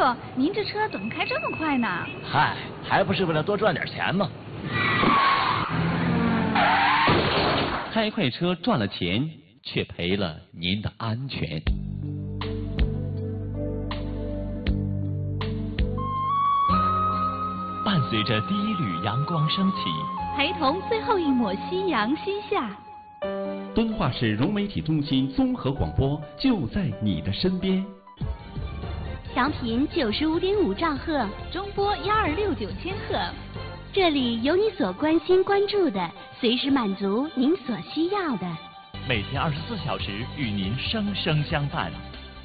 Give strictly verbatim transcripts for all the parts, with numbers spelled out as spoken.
傅，您这车怎么开这么快呢？ 嗨，还不是为了多赚点钱吗？ 开快车赚了钱，却赔了您的安全。伴随着第一缕阳光升起， 陪同最后一抹夕阳西下。 敦化市融媒体中心综合广播就在你的身边。 调频九十五点五兆赫， 中波幺二六九千赫。 这里有你所关心关注的，随时满足您所需要的。 每天二十四小时与您生生相伴。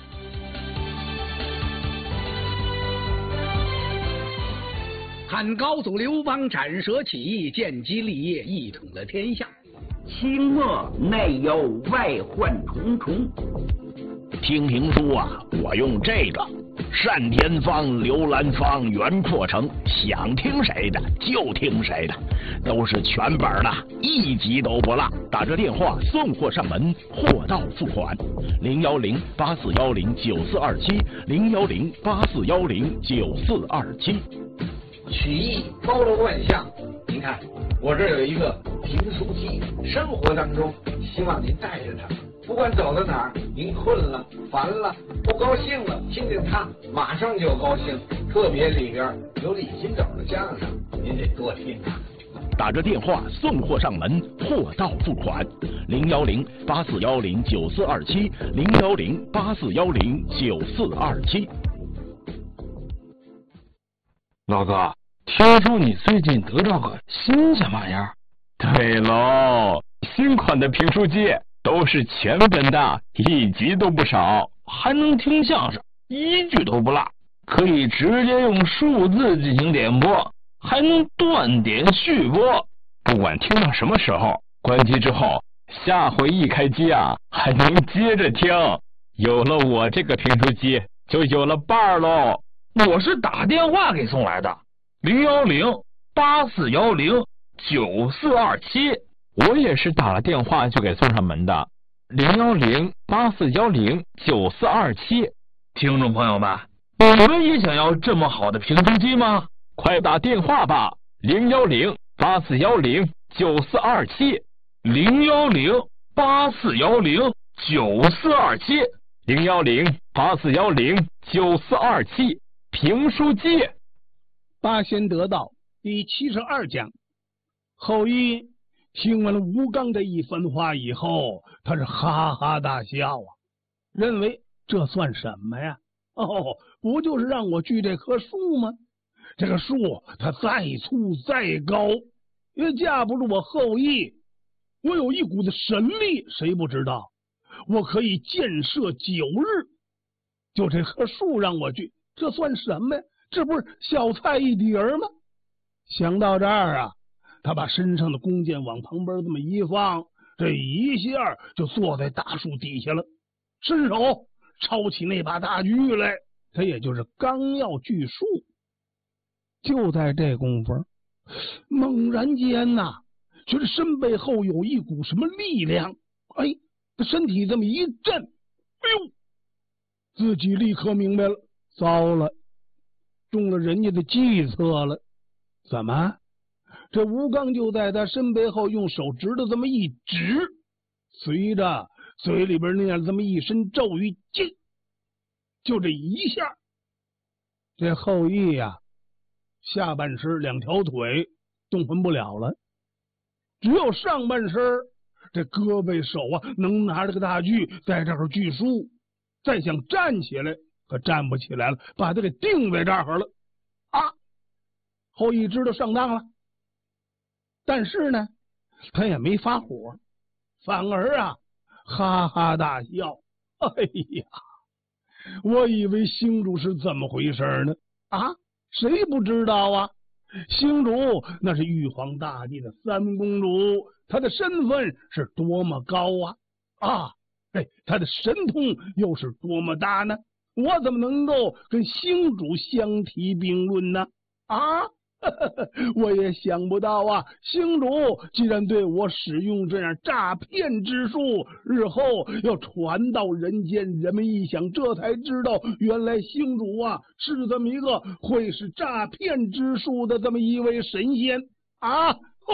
汉高祖刘邦斩蛇起义，建基立业，一统了天下。 清末内忧外患重重。 听评书啊，我用这个单田芳、刘兰芳、袁阔成，想听谁的就听谁的，都是全本的，一集都不落。打这电话送货上门，货到付款。零幺零八四幺零九四二七，零幺零八四幺零九四二七。 曲艺包罗万象，您看我这儿有一个评书机，生活当中希望您带着它，不管走到哪儿，您困了、烦了、不高兴了，听见它马上就高兴。特别里边有李金斗的相声，您得多听啊。 打着电话送货上门，货到付款。零幺零八四幺零九四二七，零幺零八四幺零九四二七。 老哥，听说你最近得到个新鲜玩意儿？ 对喽，新款的评书机都是全本的，一集都不少， 还能听相声，一句都不落，可以直接用数字进行点播，还能断点续播。 不管听到什么时候，关机之后，下回一开机啊，还能接着听。有了我这个评书机，就有了伴儿喽。 我是打电话给送来的，零幺零八四幺零九四二七。 我也是打了电话就给送上门的，零幺零八四幺零九四二七。 听众朋友们，你们也想要这么好的评书机吗？ 快打电话吧，零幺零八四幺零九四二七， 零幺零八四幺零九四二七， 零幺零八四幺零九四二七。评书机。 八仙得道第七十二讲。后羿听完了吴刚这一番话以后，他是哈哈大笑啊，认为这算什么呀？哦，不就是让我锯这棵树吗？这个树它再粗再高，也架不住我后羿。我有一股子神力，谁不知道？我可以箭射九日，就这棵树让我锯，这算什么呀？这不是小菜一碟儿吗？想到这儿啊，他把身上的弓箭往旁边这么一放，这一下就坐在大树底下了，伸手抄起那把大锯来，他也就是刚要锯树。就在这功夫，猛然间呐、啊，觉得身背后有一股什么力量，哎，他身体这么一震，哎呦，自己立刻明白了，糟了，中了人家的计策了。怎么？这吴刚就在他身背后用手指头这么一指，随着嘴里边那样这么一声咒语，进，就这一下，这后羿呀、啊，下半身两条腿动弹不了了，只有上半身这胳膊手啊能拿着个大锯在这儿锯树，再想站起来可站不起来了，把他给定在这儿了啊！后羿知道上当了，但是呢，他也没发火，反而啊哈哈大笑。哎呀，我以为星主是怎么回事呢？啊，谁不知道啊？星主那是玉皇大帝的三公主，她的身份是多么高啊！啊，哎，她的神通又是多么大呢？我怎么能够跟星主相提并论呢？啊， 我也想不到啊，星主既然对我使用这样诈骗之术，日后要传到人间，人们一想，这才知道原来星主啊是这么一个会使诈骗之术的这么一位神仙啊！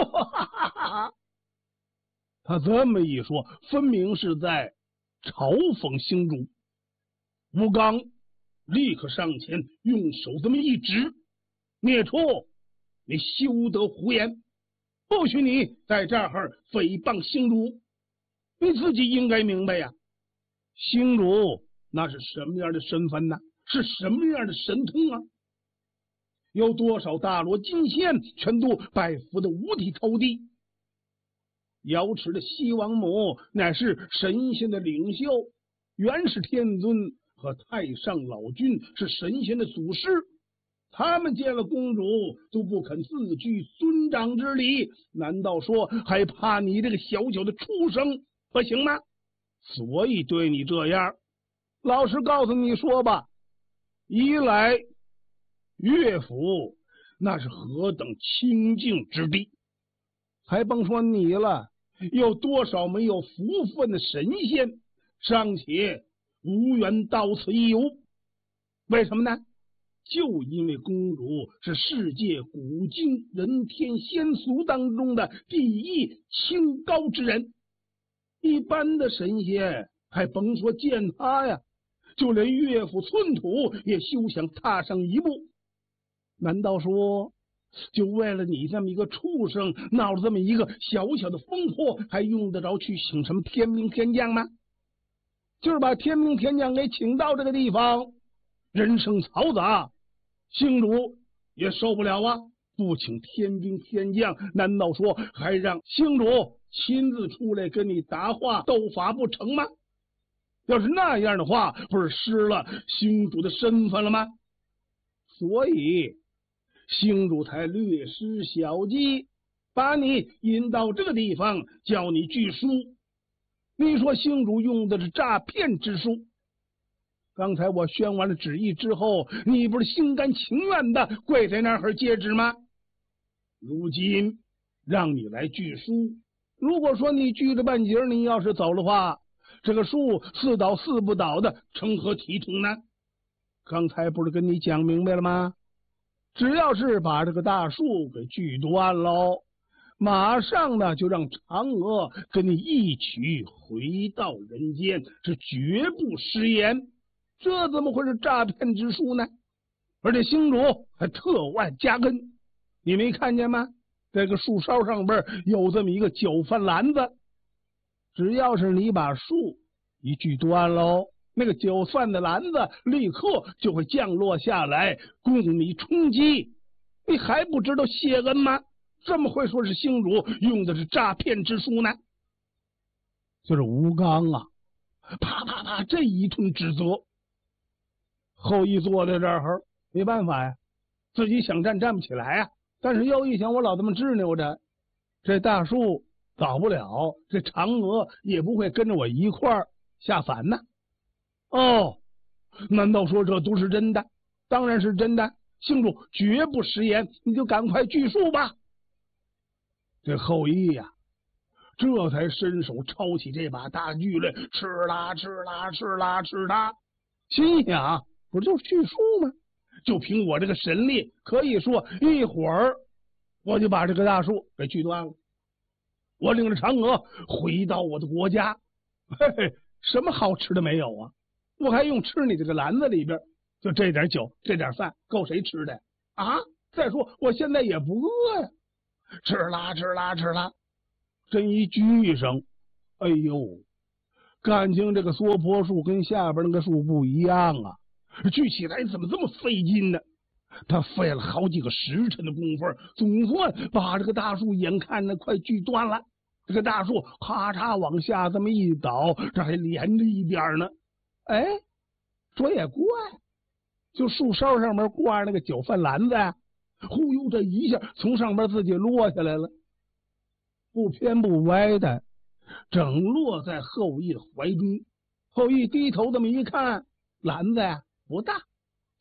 他这么一说，分明是在嘲讽星主。吴刚立刻上前，用手这么一指：“孽畜，你休得胡言！不许你在这儿诽谤星主！你自己应该明白呀、啊，星主那是什么样的身份呢？是什么样的神通啊？有多少大罗金仙全都拜服的五体投地。瑶池的西王母乃是神仙的领袖，元始天尊和太上老君是神仙的祖师。”他们见了公主都不肯自居尊长之礼，难道说还怕你这个小小的畜生不行吗？所以对你这样，老实告诉你说吧，一来乐府那是何等清净之地，还甭说你了，有多少没有福分的神仙尚且无缘到此一游。为什么呢？就因为公主是世界古今人天仙俗当中的第一清高之人，一般的神仙还甭说见他呀，就连岳府寸土也休想踏上一步。难道说就为了你这么一个畜生闹了这么一个小小的风波，还用得着去请什么天兵天将吗？就是把天兵天将给请到这个地方，人声嘈杂，星主也受不了啊！不请天兵天将，难道说还让星主亲自出来跟你答话斗法不成吗？要是那样的话，不是失了星主的身份了吗？所以星主才略施小计，把你引到这个地方，叫你据书。你说星主用的是诈骗之术，刚才我宣完了旨意之后，你不是心甘情愿的跪在那儿接旨吗？如今让你来据书，如果说你据着半截，你要是走的话，这个书四倒四不倒的，成何体统呢？刚才不是跟你讲明白了吗？只要是把这个大树给锯断喽，马上呢就让嫦娥跟你一起回到人间，是绝不食言。这怎么会是诈骗之术呢？而且星主还特外加恩，你没看见吗？这个树梢上边有这么一个酒饭篮子，只要是你把树一锯断喽，那个酒饭的篮子立刻就会降落下来供你充饥。你还不知道谢恩吗？这么会说是星主用的是诈骗之术呢？就是吴刚啊，啪啪啪这一通指责。后羿坐在这儿没办法呀，自己想站站不起来啊，但是又一想，我老这么执拗着，这大树倒不了，这嫦娥也不会跟着我一块儿下凡呢。哦，难道说这都是真的？当然是真的，星主绝不食言，你就赶快据述吧。这后羿呀、啊，这才伸手抄起这把大锯来，吃啦吃啦吃啦吃啦，心想不就是叙述吗？就凭我这个神力，可以说一会儿我就把这个大树给锯断了。我领着嫦娥回到我的国家，嘿嘿，什么好吃的没有啊？我还用吃你这个篮子里边，就这点酒这点饭够谁吃的啊？再说我现在也不饿呀，吃啦吃啦吃啦，真一锯上，哎呦，感情这个娑婆树跟下边那个树不一样啊，锯起来怎么这么费劲呢？他费了好几个时辰的功夫，总算把这个大树眼看着快锯断了。这个大树咔嚓往下这么一倒，这还连着一点呢。哎，说也怪，就树梢上面挂那个酒饭篮子啊，忽悠这一下从上边自己落下来了，不偏不歪的，整落在后羿的怀中。后羿低头这么一看，篮子呀不大，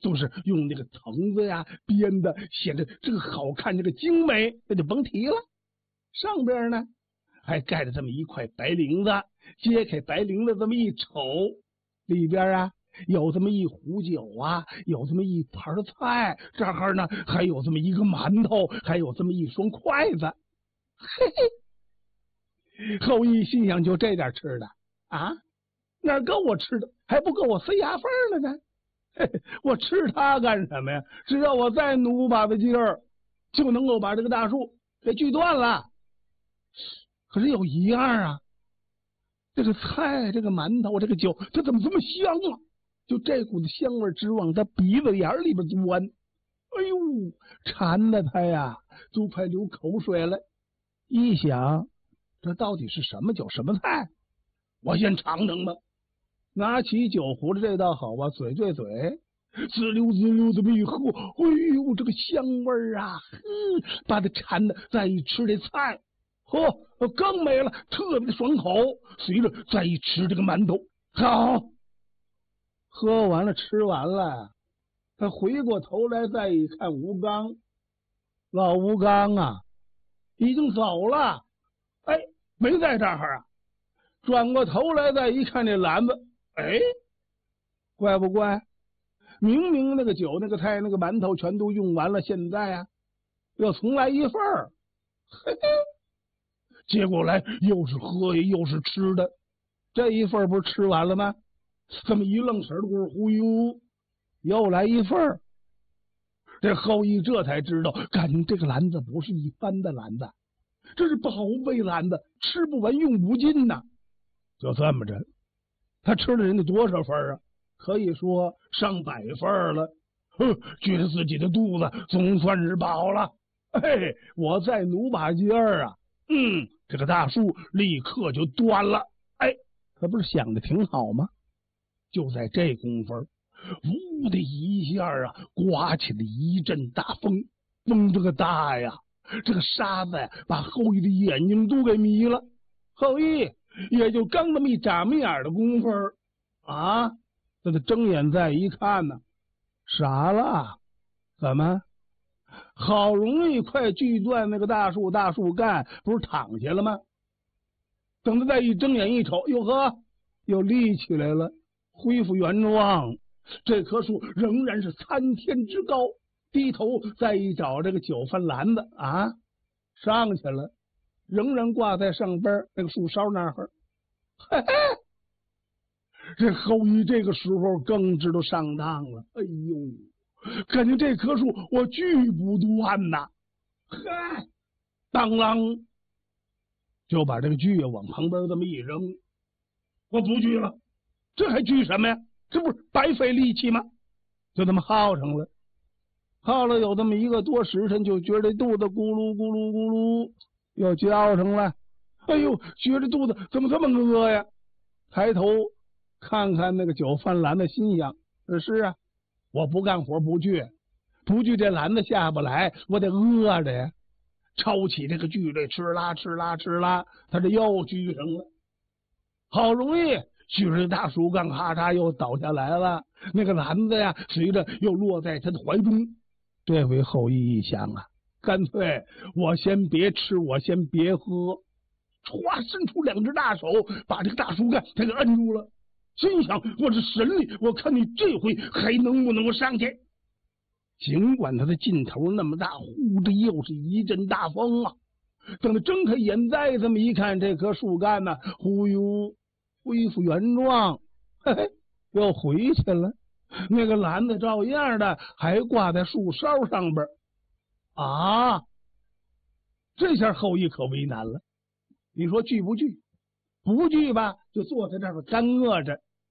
都是用那个藤子呀编的，显得这个好看，这个精美，那就甭提了。上边呢还盖着这么一块白绫子，揭开白绫子这么一瞅，里边啊有这么一壶酒啊，有这么一盘菜，这儿呢还有这么一个馒头，还有这么一双筷子。嘿嘿，后羿心想，就这点吃的啊，哪够我吃的？还不够我塞牙缝了呢。嘿嘿，我吃它干什么呀？只要我再努把子劲儿，就能够把这个大树给锯断了。可是有一样啊，这个菜、这个馒头、这个酒，它怎么这么香啊？就这股子香味直往他鼻子眼里边钻，哎呦，馋的他呀都快流口水了。一想，这到底是什么酒什么菜？我先尝尝吧。拿起酒壶的这倒好啊，嘴对嘴，滋溜滋溜这么一喝，哎呦，这个香味儿啊，哼，把他馋的再一吃这菜，嚯，更没了，特别的爽口。随着再一吃这个馒头，好，喝完了吃完了，他回过头来再一看吴刚，老吴刚啊，已经走了，哎，没在这儿啊。转过头来再一看这篮子，哎，怪不怪？明明那个酒、那个菜、那个馒头全都用完了，现在啊又重来一份儿，嘿嘿，接过来又是喝又是吃的，这一份不是吃完了吗？这么一愣神的功夫，忽悠又来一份儿。这后羿这才知道，感情这个篮子不是一般的篮子，这是宝贝篮子，吃不完用不尽呐。就这么着，他吃了人家多少份啊？可以说上百份了。哼，觉得自己的肚子总算是饱了。嘿，我再努把劲儿啊，嗯，这个大树立刻就断了。哎，可不是想的挺好吗？就在这功夫，呜的一下啊，刮起了一阵大风，风这个大呀，这个沙子呀，把后羿的眼睛都给迷了。后羿也就刚那么一眨眯眼的功夫啊，这他睁眼再一看呢，傻了，怎么？好容易快锯断那个大树大树干，不是躺下了吗？等他再一睁眼一瞅，哟呵，又立起来了，恢复原状。这棵树仍然是参天之高。低头再一找这个酒饭篮子啊，上去了，仍然挂在上边那个树梢那儿。嘿嘿，这后羿这个时候更知道上当了。哎呦，感觉这棵树我锯不断呐！嗨，当啷，就把这个锯往旁边这么一扔，我不锯了，这还锯什么呀？这不是白费力气吗？就这么耗上了，耗了有这么一个多时辰，就觉得肚子咕噜咕噜咕噜又叫上了。哎呦，觉得肚子怎么这么饿呀？抬头看看那个酒饭篮子，心想：是啊，我不干活不锯，不锯这篮子下不来，我得饿着呀。抄起这个锯来，哧啦哧啦哧啦，他这又锯上了。好容易锯着大树干，咔嚓又倒下来了。那个篮子呀，随着又落在他的怀中。这回后羿一想啊，干脆我先别吃，我先别喝。歘，伸出两只大手，把这个大树干他给摁住了。心想：我是神力，我看你这回还能不能够上去。尽管他的劲头那么大，呼的又是一阵大风啊！等他睁开眼再这么一看，这棵树干呢，忽悠恢复原状，嘿嘿，又回去了。那个篮子照样的还挂在树梢上边啊！这下后羿可为难了。你说锯不锯？不锯吧，就坐在这儿干饿着。